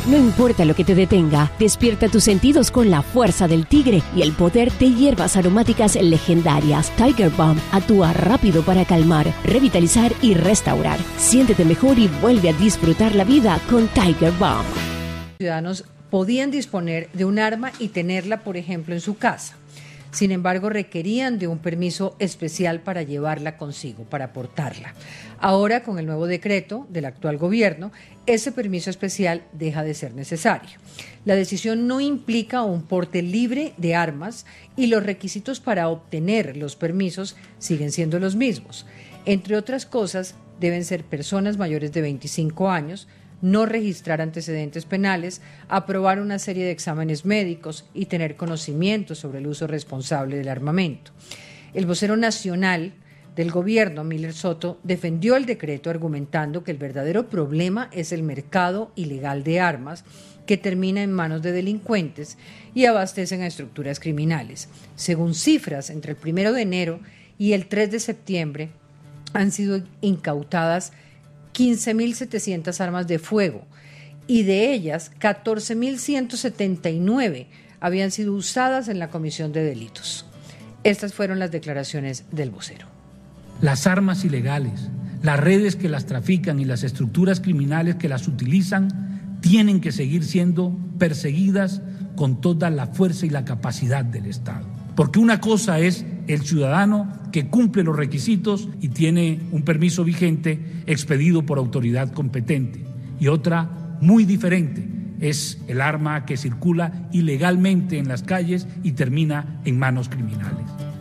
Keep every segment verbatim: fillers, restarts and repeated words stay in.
No importa lo que te detenga, despierta tus sentidos con la fuerza del tigre y el poder de hierbas aromáticas legendarias. Tiger Balm actúa rápido para calmar, revitalizar y restaurar. Siéntete mejor y vuelve a disfrutar la vida con Tiger Balm. Ciudadanos podían disponer de un arma y tenerla, por ejemplo, en su casa. Sin embargo, requerían de un permiso especial para llevarla consigo, para portarla. Ahora, con el nuevo decreto del actual gobierno, ese permiso especial deja de ser necesario. La decisión no implica un porte libre de armas y los requisitos para obtener los permisos siguen siendo los mismos. Entre otras cosas, deben ser personas mayores de veinticinco años, no registrar antecedentes penales, aprobar una serie de exámenes médicos y tener conocimiento sobre el uso responsable del armamento. El vocero nacional del gobierno, Miller Soto, defendió el decreto argumentando que el verdadero problema es el mercado ilegal de armas que termina en manos de delincuentes y abastecen a estructuras criminales. Según cifras, entre el primero de enero y el tres de septiembre han sido incautadas quince mil setecientas armas de fuego y de ellas catorce mil ciento setenta y nueve habían sido usadas en la comisión de delitos. Estas fueron las declaraciones del vocero. Las armas ilegales, las redes que las trafican y las estructuras criminales que las utilizan tienen que seguir siendo perseguidas con toda la fuerza y la capacidad del Estado. Porque una cosa es el ciudadano que cumple los requisitos y tiene un permiso vigente expedido por autoridad competente. Y otra, muy diferente, es el arma que circula ilegalmente en las calles y termina en manos criminales.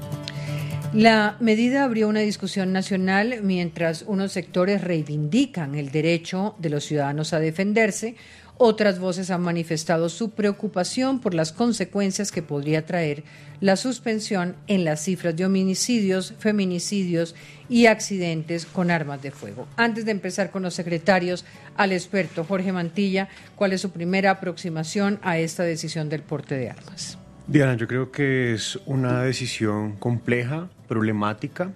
La medida abrió una discusión nacional mientras unos sectores reivindican el derecho de los ciudadanos a defenderse. Otras voces han manifestado su preocupación por las consecuencias que podría traer la suspensión en las cifras de homicidios, feminicidios y accidentes con armas de fuego. Antes de empezar con los secretarios, al experto Jorge Mantilla, ¿cuál es su primera aproximación a esta decisión del porte de armas? Diana, yo creo que es una decisión compleja, problemática,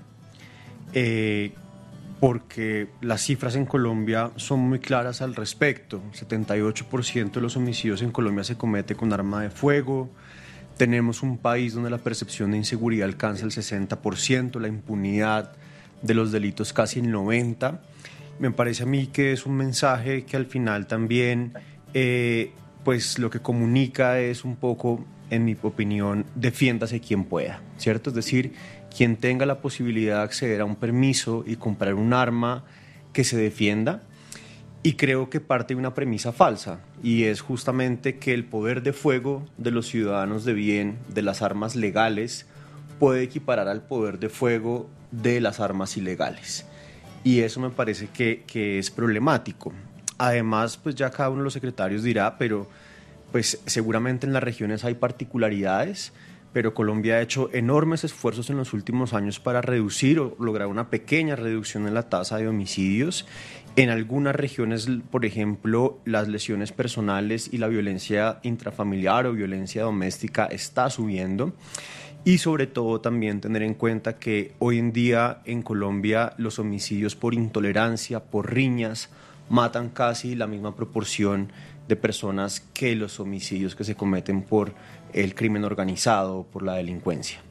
eh, porque las cifras en Colombia son muy claras al respecto. setenta y ocho por ciento de los homicidios en Colombia se comete con arma de fuego. Tenemos un país donde la percepción de inseguridad alcanza el sesenta por ciento, la impunidad de los delitos casi el noventa por ciento. Me parece a mí que es un mensaje que al final también eh, pues lo que comunica es un poco, en mi opinión, defiéndase quien pueda, ¿cierto? Es decir, quien tenga la posibilidad de acceder a un permiso y comprar un arma, que se defienda. Y creo que parte de una premisa falsa, y es justamente que el poder de fuego de los ciudadanos de bien, de las armas legales, puede equiparar al poder de fuego de las armas ilegales. Y eso me parece que, que es problemático. Además, pues ya cada uno de los secretarios dirá, pero pues seguramente en las regiones hay particularidades, pero Colombia ha hecho enormes esfuerzos en los últimos años para reducir o lograr una pequeña reducción en la tasa de homicidios. En algunas regiones, por ejemplo, las lesiones personales y la violencia intrafamiliar o violencia doméstica está subiendo. Y sobre todo también tener en cuenta que hoy en día en Colombia los homicidios por intolerancia, por riñas, matan casi la misma proporción de personas que los homicidios que se cometen por el crimen organizado, por la delincuencia.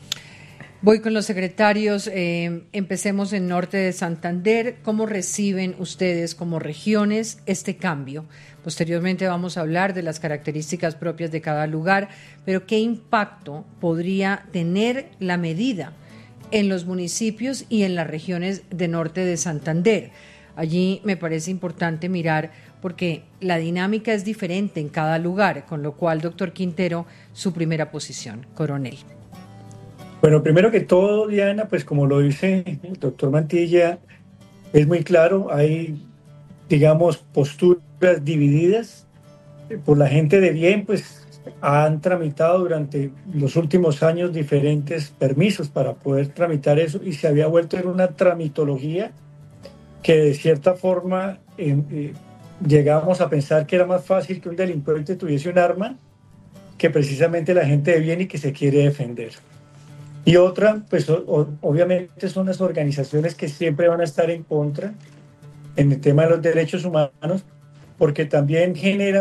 Voy con los secretarios. Eh, empecemos en Norte de Santander. ¿Cómo reciben ustedes como regiones este cambio? Posteriormente vamos a hablar de las características propias de cada lugar, pero ¿qué impacto podría tener la medida en los municipios y en las regiones de Norte de Santander? Allí me parece importante mirar porque la dinámica es diferente en cada lugar, con lo cual, doctor Quintero, su primera posición, coronel. Bueno, primero que todo, Diana, pues como lo dice el doctor Mantilla, es muy claro, hay, digamos, posturas divididas. Por la gente de bien, pues han tramitado durante los últimos años diferentes permisos para poder tramitar eso y se había vuelto en una tramitología que de cierta forma eh, eh, llegábamos a pensar que era más fácil que un delincuente tuviese un arma que precisamente la gente de bien y que se quiere defender. Y otra, pues o, obviamente son las organizaciones que siempre van a estar en contra en el tema de los derechos humanos, porque también genera